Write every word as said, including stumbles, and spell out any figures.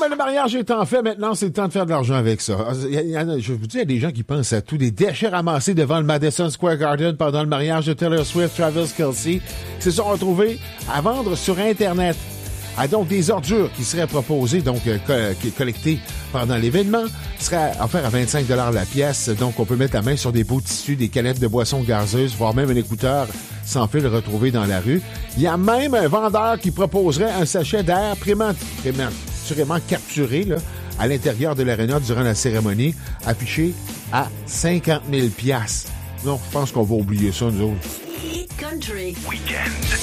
ben, le mariage étant fait, maintenant, c'est le temps de faire de l'argent avec ça. Il y a, il y a, je vous dis, il y a des gens qui pensent à tout. Des déchets ramassés devant le Madison Square Garden pendant le mariage de Taylor Swift, Travis Kelce, se sont retrouvés à vendre sur Internet. Ah, donc, des ordures qui seraient proposées, donc euh, co- collectées pendant l'événement, seraient offertes à vingt-cinq dollars la pièce. Donc, on peut mettre la main sur des bouts de tissu, des canettes de boissons gazeuses, voire même un écouteur sans fil retrouvé dans la rue. Il y a même un vendeur qui proposerait un sachet d'air prématurément capturé là, à l'intérieur de l'aréna durant la cérémonie, affiché à cinquante mille dollars. Non, je pense qu'on va oublier ça, nous autres. Hit Country Weekend.